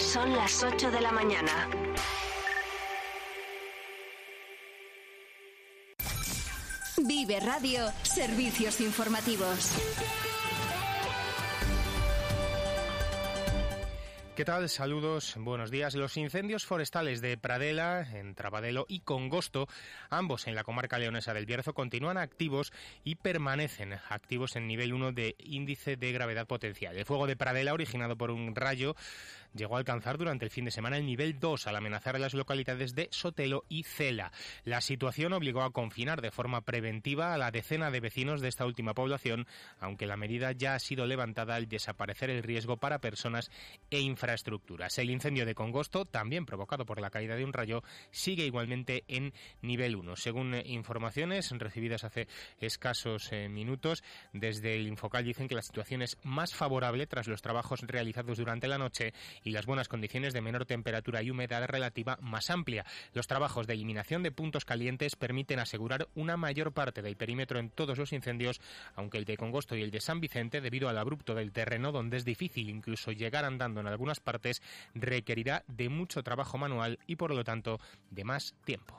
Son las 8 de la mañana. Vive Radio, servicios informativos. ¿Qué tal? Saludos, buenos días. Los incendios forestales de Pradela, en Trabadelo y Congosto, ambos en la comarca leonesa del Bierzo, continúan activos y permanecen activos en nivel 1 de índice de gravedad potencial. El fuego de Pradela, originado por un rayo, llegó a alcanzar durante el fin de semana el nivel 2 al amenazar a las localidades de Sotelo y Cela. La situación obligó a confinar de forma preventiva a la decena de vecinos de esta última población, aunque la medida ya ha sido levantada al desaparecer el riesgo para personas e infraestructuras. El incendio de Congosto, también provocado por la caída de un rayo, sigue igualmente en nivel 1. Según informaciones recibidas hace escasos minutos, desde el Infocal dicen que la situación es más favorable tras los trabajos realizados durante la noche y las buenas condiciones de menor temperatura y humedad relativa más amplia. Los trabajos de eliminación de puntos calientes permiten asegurar una mayor parte del perímetro en todos los incendios, aunque el de Congosto y el de San Vicente, debido al abrupto del terreno, donde es difícil incluso llegar andando en algunas partes, requerirá de mucho trabajo manual y por lo tanto de más tiempo.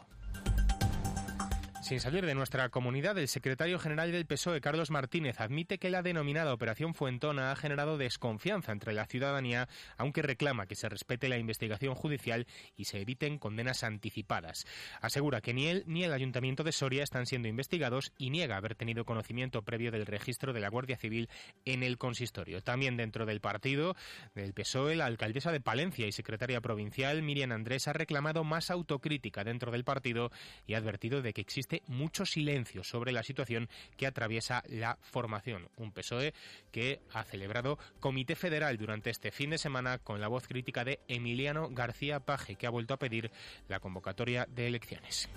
Sin salir de nuestra comunidad, el secretario general del PSOE, Carlos Martínez, admite que la denominada Operación Fuentona ha generado desconfianza entre la ciudadanía, aunque reclama que se respete la investigación judicial y se eviten condenas anticipadas. Asegura que ni él ni el Ayuntamiento de Soria están siendo investigados y niega haber tenido conocimiento previo del registro de la Guardia Civil en el consistorio. También dentro del partido del PSOE, la alcaldesa de Palencia y secretaria provincial, Miriam Andrés, ha reclamado más autocrítica dentro del partido y ha advertido de que existe mucho silencio sobre la situación que atraviesa la formación. Un PSOE que ha celebrado comité federal durante este fin de semana con la voz crítica de Emiliano García Paje, que ha vuelto a pedir la convocatoria de elecciones.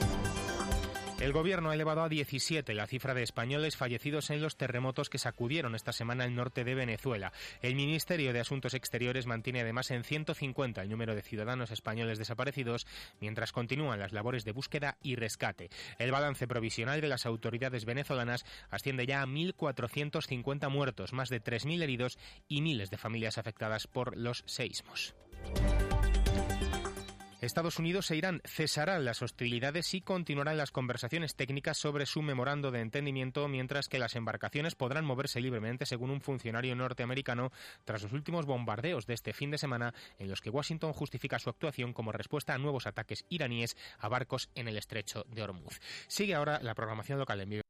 El Gobierno ha elevado a 17 la cifra de españoles fallecidos en los terremotos que sacudieron esta semana el norte de Venezuela. El Ministerio de Asuntos Exteriores mantiene además en 150 el número de ciudadanos españoles desaparecidos, mientras continúan las labores de búsqueda y rescate. El balance provisional de las autoridades venezolanas asciende ya a 1.450 muertos, más de 3.000 heridos y miles de familias afectadas por los seísmos. Estados Unidos e Irán cesarán las hostilidades y continuarán las conversaciones técnicas sobre su memorando de entendimiento, mientras que las embarcaciones podrán moverse libremente, según un funcionario norteamericano, tras los últimos bombardeos de este fin de semana, en los que Washington justifica su actuación como respuesta a nuevos ataques iraníes a barcos en el estrecho de Hormuz. Sigue ahora la programación local en Vive